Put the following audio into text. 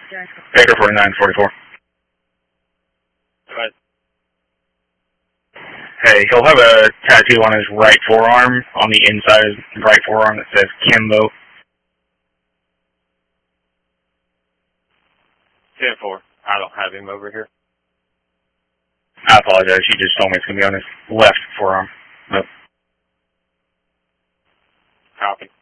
Baker 4944. Right. Hey, he'll have a tattoo on his right forearm, on the inside of his right forearm that says Kimbo. 10-4. I don't have him over here. I apologize. She just told me it's going to be on his left forearm. Nope. Copy.